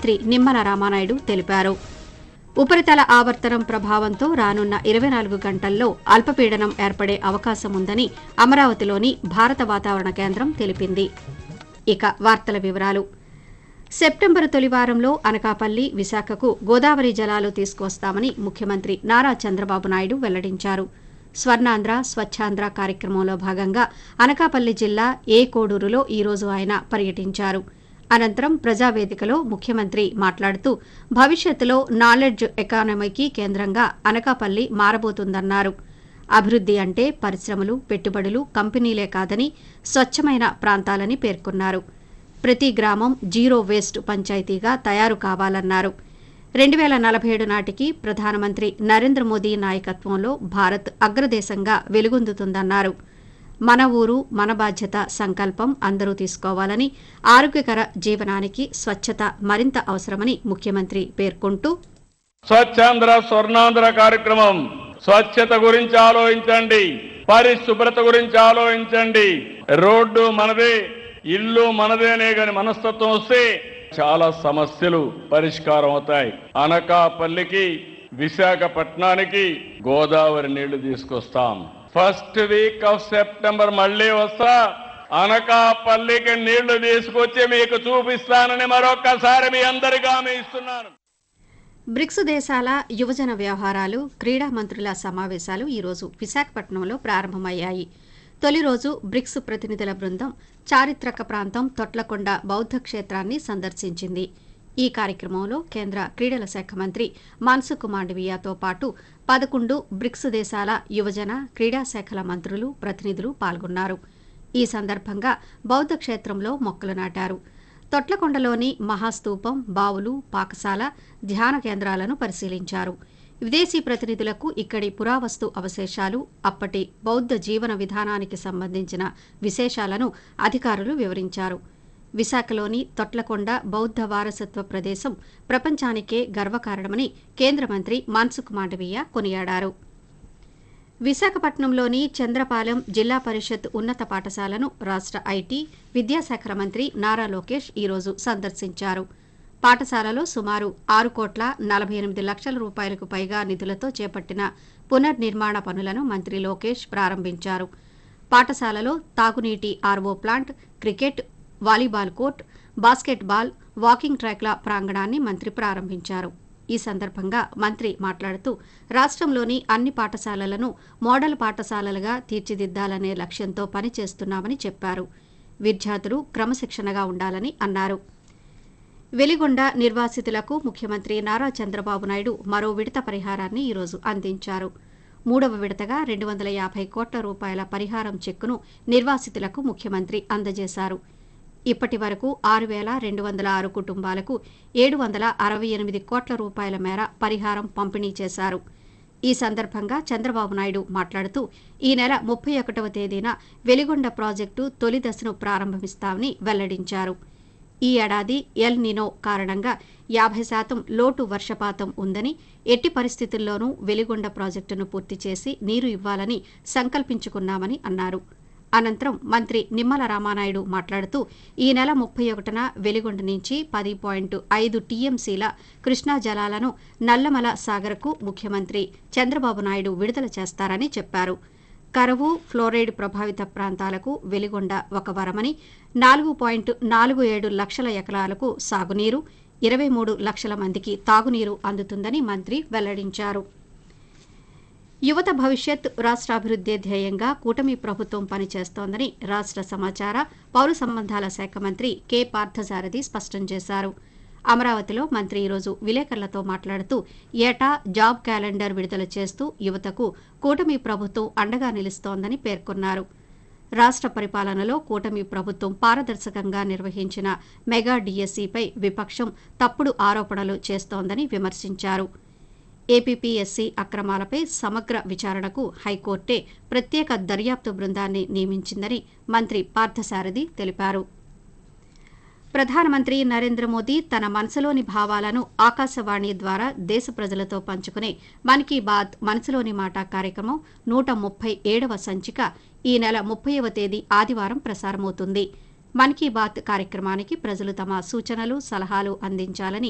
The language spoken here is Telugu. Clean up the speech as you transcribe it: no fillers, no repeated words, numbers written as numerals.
మంత్రి నిమ్మల రామానాయుడు తెలిపారు. ఉపరితల ఆవర్తనం ప్రభావంతో రానున్న 24 గంటల్లో అల్పపీడనం ఏర్పడే అవకాశం ఉందని అమరావతిలోని భారత వాతావరణ కేంద్రం తెలిపింది. ఇక వార్తల వివరాలు. సెప్టెంబరు తొలివారంలో అనకాపల్లి, విశాఖకు గోదావరి జలాలు తీసుకువస్తామని ముఖ్యమంత్రి నారా చంద్రబాబు నాయుడు వెల్లడించారు. స్వర్ణాంధ్ర స్వచ్ఛాంధ్ర కార్యక్రమంలో భాగంగా అనకాపల్లి జిల్లా కోడూరులో ఈరోజు ఆయన పర్యటించారు. అనంతరం ప్రజావేదికలో ముఖ్యమంత్రి మాట్లాడుతూ భవిష్యత్తులో నాలెడ్జ్ ఎకానమీకి కేంద్రంగా అనకాపల్లి మారబోతుందన్నారు. అభివృద్ధి అంటే పరిశ్రమలు, పెట్టుబడులు, కంపెనీలే కాదని స్వచ్ఛమైన ప్రాంతాలని పేర్కొన్నారు. ప్రతి గ్రామం జీరో వేస్ట్ పంచాయతీగా తయారు కావాలన్నారు. 2047 నాటికి ప్రధానమంత్రి నరేంద్ర మోదీ నాయకత్వంలో భారత్ అగ్రదేశంగా వెలుగొందుతుందన్నారు. మన ఊరు మన బాధ్యత సంకల్పం అందరూ తీసుకోవాలని, ఆరోగ్యకర జీవనానికి స్వచ్ఛత మరింత అవసరమని ముఖ్యమంత్రి పేర్కొంటూ స్వచ్ఛాంధ్ర స్వర్ణాంధ్ర కార్యక్రమం స్వచ్ఛత గురించి ఆలోచించండి, పరిశుభ్రత గురించి ఆలోచించండి. రోడ్డు మనదే, ఇల్లు మనదే అనే గాని మనస్తత్వం వస్తే చాలా సమస్యలు పరిష్కారం అవుతాయి. అనకాపల్లికి, విశాఖపట్నానికి గోదావరి నీళ్లు తీసుకొస్తాం. ఫస్ట్ వీక్ ఆఫ్ సెప్టెంబర్ మళ్లీ వస్తా, అనకాపల్లికి నీళ్లు తీసుకొచ్చి మీకు చూపిస్తానని మరొక్కసారి మీ అందరికీ హామీ ఇస్తున్నాను. బ్రిక్స్ దేశాల యువజన వ్యవహారాలు, క్రీడా మంత్రుల సమావేశాలు ఈరోజు విశాఖపట్నంలో ప్రారంభమయ్యాయి. తొలి రోజు బ్రిక్స్ ప్రతినిధుల బృందం చారిత్రక ప్రాంతం తొట్లకొండ బౌద్ధ క్షేత్రాన్ని సందర్శించింది. ఈ కార్యక్రమంలో కేంద్ర క్రీడల శాఖ మంత్రి మన్సుఖ్ మాండవీయతో పాటు 11 బ్రిక్స్ దేశాల యువజన, క్రీడా శాఖల మంత్రులు, ప్రతినిధులు పాల్గొన్నారు. ఈ సందర్భంగా బౌద్ధ క్షేత్రంలో మొక్కలు నాటారు. తొట్లకొండలోని మహాస్తూపం, బావులు, పాకశాల, ధ్యాన కేంద్రాలను పరిశీలించారు. విదేశీ ప్రతినిధులకు ఇక్కడి పురావస్తు అవశేషాలు, అప్పటి బౌద్ధ జీవన విధానానికి సంబంధించిన విశేషాలను అధికారులు వివరించారు. విశాఖలోని తొట్లకొండ బౌద్ధ వారసత్వ ప్రదేశం ప్రపంచానికే గర్వకారణమని కేంద్ర మంత్రి మన్సుఖ్ మాండవీయ కొనియాడారు. విశాఖపట్నంలోని చంద్రపాలెం జిల్లా పరిషత్ ఉన్నత పాఠశాలను రాష్ట్ర ఐటీ, విద్యాశాఖల మంత్రి నారా లోకేష్ ఈరోజు సందర్శించారు. పాఠశాలలో సుమారు 6,48,00,000 రూపాయలకు పైగా నిధులతో చేపట్టిన పునర్నిర్మాణ పనులను మంత్రి లోకేష్ ప్రారంభించారు. పాఠశాలలో తాగునీటి RO plant, cricket, volleyball court, basketball, walking ట్రాక్ల ప్రాంగణాన్ని మంత్రి ప్రారంభించారు. ఈ సందర్భంగా మంత్రి మాట్లాడుతూ రాష్ట్రంలోని అన్ని పాఠశాలలను మోడల్ పాఠశాలలుగా తీర్చిదిద్దాలనే లక్ష్యంతో పనిచేస్తున్నామని చెప్పారు. విద్యార్థులు క్రమశిక్షణగా ఉండాలని అన్నారు. వెలిగొండ నిర్వాసితులకు ముఖ్యమంత్రి నారా చంద్రబాబు నాయుడు మరో విడత పరిహారాన్ని ఈరోజు అందించారు. 3వ విడతగా 250 కోట్ల రూపాయల పరిహారం చెక్కును నిర్వాసితులకు ముఖ్యమంత్రి అందజేశారు. ఇప్పటి వరకు 6,206 కుటుంబాలకు 768 కోట్ల రూపాయల మేర పరిహారం పంపిణీ చేశారు. ఈ సందర్భంగా చంద్రబాబు నాయుడు మాట్లాడుతూ ఈ నెల 31వ తేదీన వెలిగొండ ప్రాజెక్టు తొలి దశను ప్రారంభిస్తామని వెల్లడించారు. ఈ ఏడాది ఎల్ నినో కారణంగా 50% లోటు వర్షపాతం ఉందని, ఎట్టి పరిస్థితుల్లోనూ వెలిగొండ ప్రాజెక్టును పూర్తి చేసి నీరు ఇవ్వాలని సంకల్పించుకున్నామని అన్నారు. అనంతరం మంత్రి నిమ్మల రామానాయుడు మాట్లాడుతూ ఈ నెల 31న వెలిగొండ నుంచి 10.5 టీఎంసీల కృష్ణా జలాలను నల్లమల సాగర్కు ముఖ్యమంత్రి చంద్రబాబు నాయుడు విడుదల చేస్తారని చెప్పారు. కరువు, ఫ్లోరైడ్ ప్రభావిత ప్రాంతాలకు వెలిగొండ ఒక వరమని, 4.47 లక్షల ఎకరాలకు సాగునీరు, 23 లక్షల మందికి తాగునీరు అందుతుందని మంత్రి వెల్లడించారు. యువత భవిష్యత్, రాష్ట్రాభివృద్ధి ధ్యేయంగా కూటమి ప్రభుత్వం పనిచేస్తోందని రాష్ట్ర సమాచార, పౌర సంబంధాల శాఖ మంత్రి కె పార్థసారథి స్పష్టం చేశారు. అమరావతిలో మంత్రి ఈరోజు విలేకరులతో మాట్లాడుతూ ఏటా జాబ్ క్యాలెండర్ విడుదల చేస్తూ యువతకు కూటమి ప్రభుత్వం అండగా నిలుస్తోందని పేర్కొన్నారు. రాష్ట్ర పరిపాలనలో కూటమి ప్రభుత్వం పారదర్శకంగా నిర్వహించిన మెగా డిఎస్సిపై విపక్షం తప్పుడు ఆరోపణలు చేస్తోందని విమర్శించారు. ఏపీపీఎస్సీ అక్రమాలపై సమగ్ర విచారణకు హైకోర్టే ప్రత్యేక దర్యాప్తు బృందాన్ని నియమించిందని మంత్రి పార్థసారథి తెలిపారు. ప్రధానమంత్రి నరేంద్ర మోదీ తన మనసులోని భావాలను ఆకాశవాణి ద్వారా దేశ ప్రజలతో పంచుకునే మన్ కీ బాత్ మనసులోని మాట కార్యక్రమం 137వ సంచిక ఈ నెల 30వ తేదీ ఆదివారం ప్రసారమవుతుంది. మన్ కీ బాత్ కార్యక్రమానికి ప్రజలు తమ సూచనలు, సలహాలు అందించాలని